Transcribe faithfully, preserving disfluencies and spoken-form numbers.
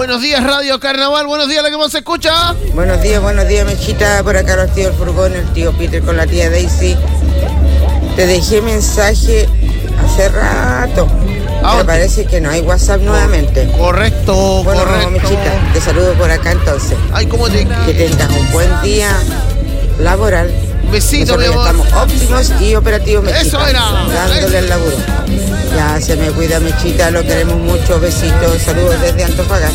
Buenos días, Radio Carnaval. Buenos días, la que más se escucha. Buenos días, buenos días, Mechita. Por acá los tíos del furgón, el tío Peter con la tía Daisy. Te dejé mensaje hace rato. Me parece que no hay WhatsApp nuevamente. Correcto, bueno, correcto. Mechita, te saludo por acá entonces. Ay, ¿cómo te... Que tengas un buen día laboral. Besito, mi amor. Estamos óptimos y operativos, Mechita. Eso era. Dándole el laburo. Ya se me cuida, Mechita, lo queremos mucho. Besitos, saludos desde Antofagasta.